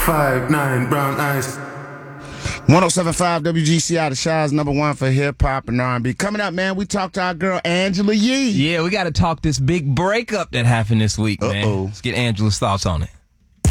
5'9", brown eyes. 107.5 WGCI, the Shaw's #1 for hip-hop and R&B. Coming up, man, we talked to our girl Angela Yee. Yeah, we got to talk this big breakup that happened this week, man. Let's get Angela's thoughts on it.